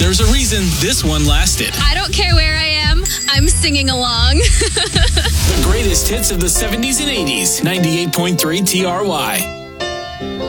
there's a reason this one lasted. I don't care where I am, I'm singing along. The greatest hits of the 70s and 80s. 98.3 TRY.